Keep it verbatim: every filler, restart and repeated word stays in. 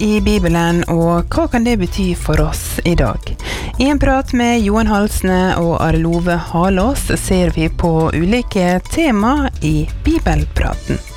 i Bibelen, og hva kan det bety for oss i dag? I en prat med Johan Halsne og Arlove Halås ser vi på ulike tema i Bibelpraten.